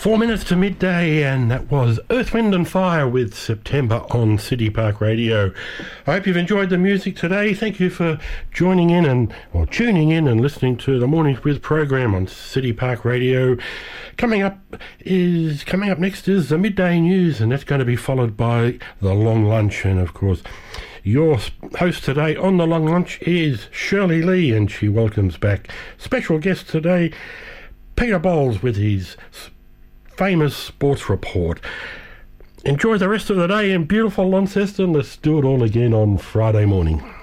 4 minutes to midday, and that was Earth, Wind and Fire with September on City Park Radio. I hope you've enjoyed the music today. Thank you for joining in or tuning in and listening to the Mornings with program on City Park Radio. Coming up next is the midday news, and that's going to be followed by the long lunch. And of course, your host today on the long lunch is Shirley Lee, and she welcomes back special guest today, Peter Bowles, with his famous sports report. Enjoy the rest of the day in beautiful Launceston. Let's do it all again on Friday morning.